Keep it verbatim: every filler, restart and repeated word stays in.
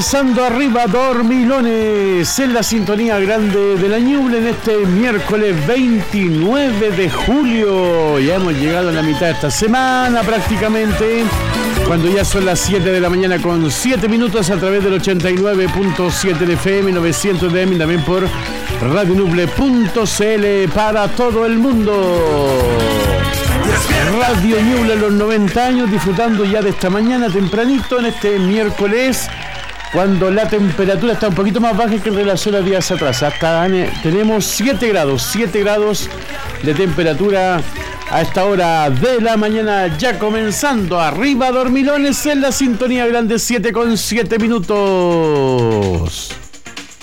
comenzando arriba Dormilones en la sintonía grande de la Ñuble en este miércoles veintinueve de julio. Ya hemos llegado a la mitad de esta semana prácticamente, cuando ya son las siete de la mañana con siete minutos a través del ochenta y nueve punto siete de F M, novecientos de M y también por radio ñuble punto c l para todo el mundo. Radio Ñuble, los noventa años, disfrutando ya de esta mañana tempranito en este miércoles, cuando la temperatura está un poquito más baja que en relación a días atrás. Hasta tenemos siete grados, siete grados de temperatura a esta hora de la mañana, ya comenzando arriba Dormilones en la sintonía grande, siete con siete minutos.